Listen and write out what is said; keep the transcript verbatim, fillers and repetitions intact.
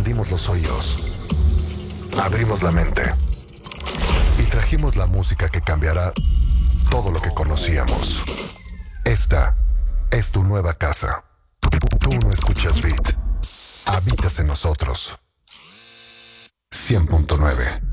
expandimos los oídos, abrimos la mente y trajimos la música que cambiará todo lo que conocíamos. Esta es tu nueva casa. Tú no escuchas Beat, habitas en nosotros. cien punto nueve